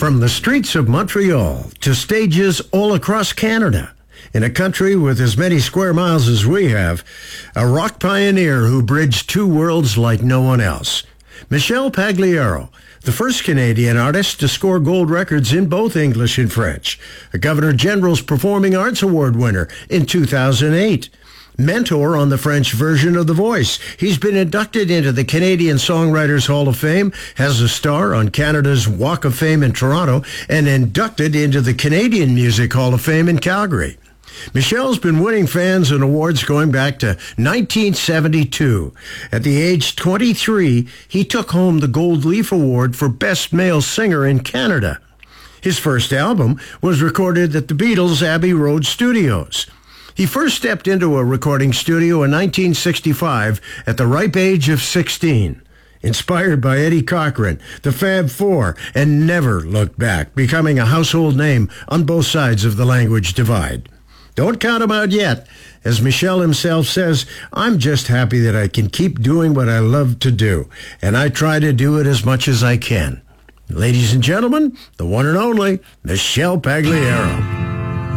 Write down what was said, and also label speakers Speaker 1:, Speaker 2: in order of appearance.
Speaker 1: From the streets of Montreal to stages all across Canada, in a country with as many square miles as we have, a rock pioneer who bridged two worlds like no one else. Michel Pagliaro, the first Canadian artist to score gold records in both English and French. A Governor General's Performing Arts Award winner in 2008. Mentor on the French version of The Voice. He's been inducted into the Canadian Songwriters Hall of Fame, has a star on Canada's Walk of Fame in Toronto, and inducted into the Canadian Music Hall of Fame in Calgary. Michel's been winning fans and awards going back to 1972. At the age 23, he took home the Gold Leaf Award for Best Male Singer in Canada. His first album was recorded at the Beatles' Abbey Road Studios. He first stepped into a recording studio in 1965 at the ripe age of 16. Inspired by Eddie Cochran, the Fab Four, and never looked back, becoming a household name on both sides of the language divide. Don't count him out yet. As Michel himself says, I'm just happy that I can keep doing what I love to do, and I try to do it as much as I can. Ladies and gentlemen, the one and only Michel Pagliaro.